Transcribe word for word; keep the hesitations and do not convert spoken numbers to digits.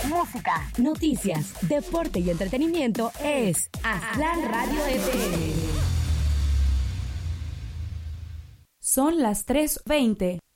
música, noticias, deporte y entretenimiento es Aztlán Radio F M. Son las tres veinte.